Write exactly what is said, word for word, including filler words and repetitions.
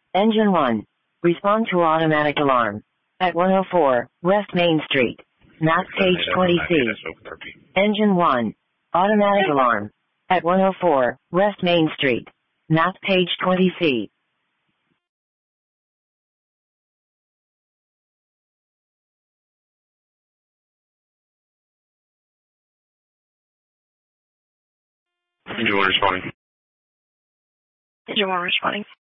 Engine one. Respond to automatic alarm. At one oh four, West Main Street. Map page twenty C. Engine one. Automatic alarm. At one oh four, West Main Street. Map page twenty C. Engine one responding. Engine one responding.